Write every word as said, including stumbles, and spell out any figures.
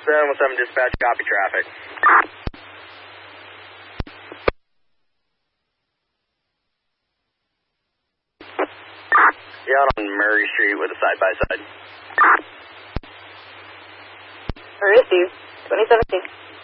seven one seven dispatch, copy traffic. Yeah, out on Murray Street with a side-by-side. Received, twenty seventeen.